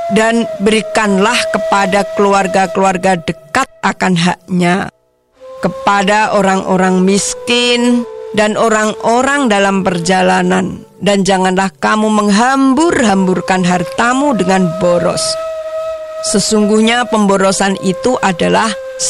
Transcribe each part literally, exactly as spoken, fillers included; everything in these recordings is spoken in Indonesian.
dan berikanlah kepada keluarga-keluarga dekat akan haknya, kepada orang-orang miskin dan orang-orang dalam perjalanan, dan janganlah kamu menghambur-hamburkan hartamu dengan boros. Sesungguhnya pemborosan itu adalah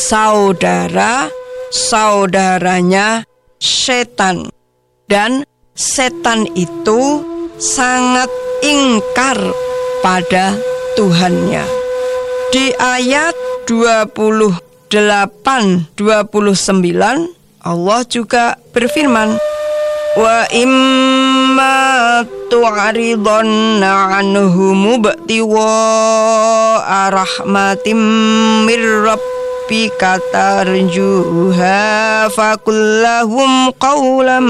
saudara-saudaranya setan, dan setan itu sangat ingkar pada Tuhannya. Di ayat dua puluh delapan dua puluh sembilan Allah juga berfirman, wa imma tu'ridhanna anhum ba'tiwa rahmatim mir rabbika tarjuha fakullahum qawlan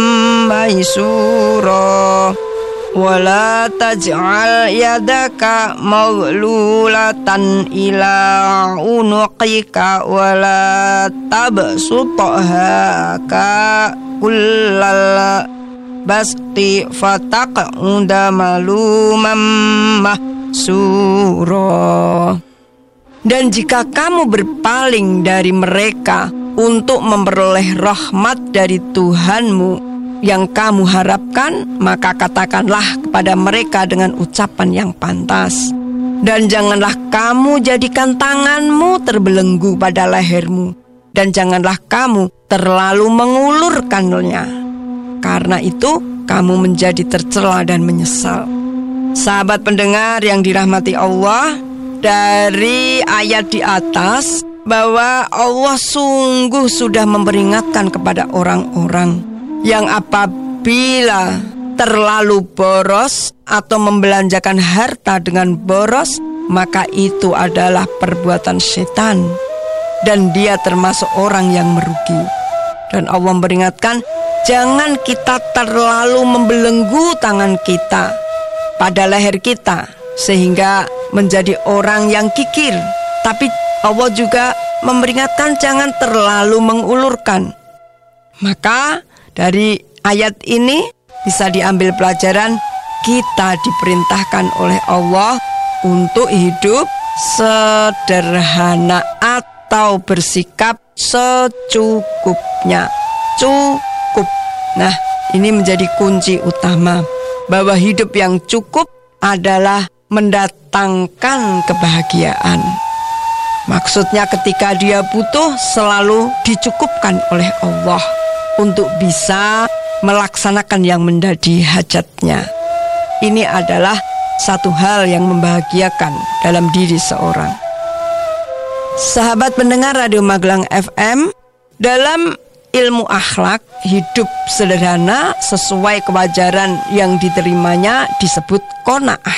maysura wala taj'al yadaka maghlulatan ila unuqika wala tabsutha ka kullal basti fataq'uda maluman mahsura. Dan jika kamu berpaling dari mereka untuk memperoleh rahmat dari Tuhanmu yang kamu harapkan, maka katakanlah kepada mereka dengan ucapan yang pantas. Dan janganlah kamu jadikan tanganmu terbelenggu pada lehermu, dan janganlah kamu terlalu mengulurkannya. Karena itu kamu menjadi tercela dan menyesal. Sahabat pendengar yang dirahmati Allah, dari ayat di atas bahwa Allah sungguh sudah memperingatkan kepada orang-orang yang apabila terlalu boros atau membelanjakan harta dengan boros, maka itu adalah perbuatan setan, dan dia termasuk orang yang merugi. Dan Allah memperingatkan, jangan kita terlalu membelenggu tangan kita pada leher kita sehingga menjadi orang yang kikir. Tapi Allah juga memperingatkan jangan terlalu mengulurkan. Maka dari ayat ini bisa diambil pelajaran, kita diperintahkan oleh Allah untuk hidup sederhana atau bersikap secukupnya. Cukup. Nah, ini menjadi kunci utama, bahwa hidup yang cukup adalah mendatangkan kebahagiaan. Maksudnya ketika dia butuh, selalu dicukupkan oleh Allah untuk bisa melaksanakan yang menjadi hajatnya. Ini adalah satu hal yang membahagiakan dalam diri seorang. Sahabat pendengar Radio Magelang F M, dalam ilmu akhlak, hidup sederhana sesuai kewajaran yang diterimanya disebut qanaah.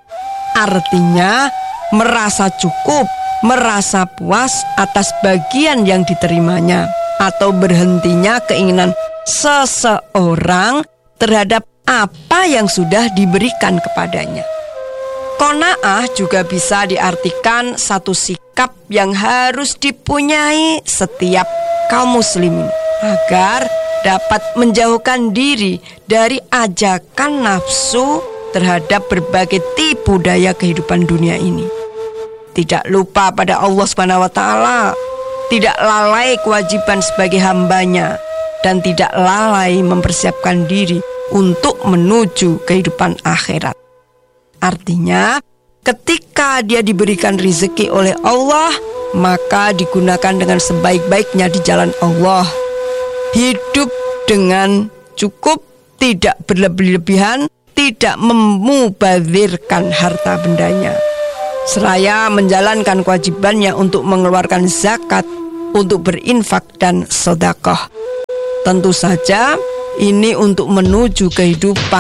Artinya merasa cukup, merasa puas atas bagian yang diterimanya, atau berhentinya keinginan seseorang terhadap apa yang sudah diberikan kepadanya. Qanaah juga bisa diartikan satu sikap yang harus dipunyai setiap kaum muslimin agar dapat menjauhkan diri dari ajakan nafsu terhadap berbagai tipu daya kehidupan dunia ini. Tidak lupa pada Allah subhanahu wa taala, tidak lalai kewajiban sebagai hambanya, dan tidak lalai mempersiapkan diri untuk menuju kehidupan akhirat. Artinya, ketika dia diberikan rezeki oleh Allah, maka digunakan dengan sebaik-baiknya di jalan Allah. Hidup dengan cukup, tidak berlebih-lebihan, tidak memubazirkan harta bendanya, seraya menjalankan kewajibannya untuk mengeluarkan zakat, untuk berinfak dan sedekah. Tentu saja ini untuk menuju kehidupan